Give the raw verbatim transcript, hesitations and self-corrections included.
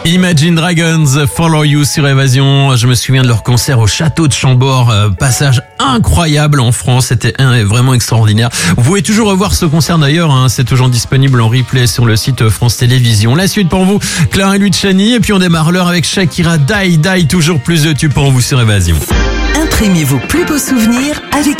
Imagine Dragons, Follow You sur Évasion. Je me souviens de leur concert au château de Chambord, euh, passage incroyable en France, c'était un, vraiment extraordinaire. Vous pouvez toujours revoir ce concert d'ailleurs, hein, c'est toujours disponible en replay sur le site France Télévisions. La suite pour vous, Clara et Luciani, et puis on démarre l'heure avec Shakira, Die Die, toujours plus de tubes pour vous sur Évasion. Imprimez vos plus beaux souvenirs avec